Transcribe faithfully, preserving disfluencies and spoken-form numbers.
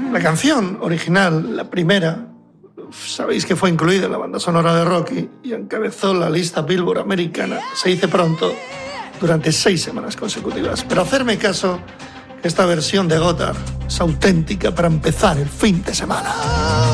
La canción original, la primera, sabéis que fue incluida en la banda sonora de Rocky y encabezó la lista Billboard americana, se dice pronto, durante seis semanas consecutivas. Pero hacerme caso, que esta versión de Gotthard es auténtica para empezar el fin de semana.